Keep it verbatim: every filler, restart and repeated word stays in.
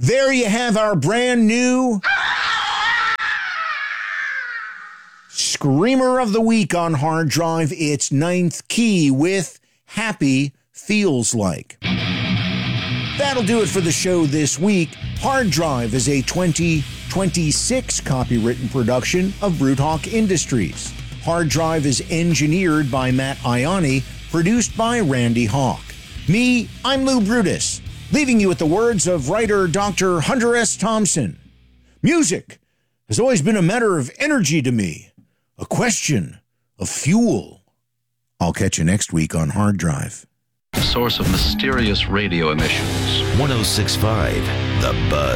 There you have our brand new Screamer of the Week on Hard Drive. It's Ninth Key with Happy Feels Like. That'll do it for the show this week. Hard Drive is a twenty twenty-six copywritten production of Brewtalk Industries. Hard Drive is engineered by Matt Ioni, produced by Randy Hawk. Me, I'm Lou Brutus, leaving you with the words of writer Doctor Hunter S. Thompson. Music has always been a matter of energy to me, a question of fuel. I'll catch you next week on Hard Drive. Source of mysterious radio emissions. one oh six point five The Buzz.